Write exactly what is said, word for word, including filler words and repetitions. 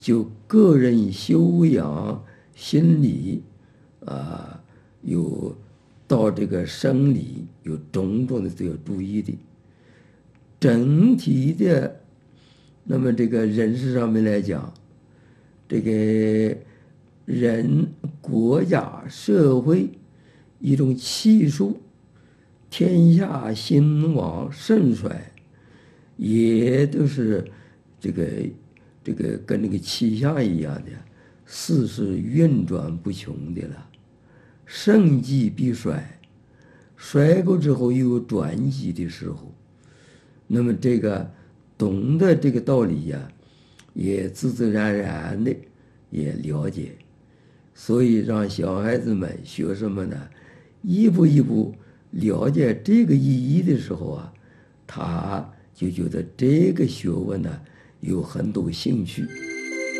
就个人修养、心理啊，有到这个生理有种种的都要注意的。整体的，那么这个人事上面来讲，这个人、国家、社会一种气数，天下兴亡盛衰，也都是这个这个跟那个气象一样的，事是运转不穷的了。盛极必衰，衰过之后又有转机的时候。那么这个懂得这个道理呀，也自自然然的也了解。所以让小孩子们、学生们呢，一步一步了解这个意义的时候啊，他就觉得这个学问呢有很多兴趣。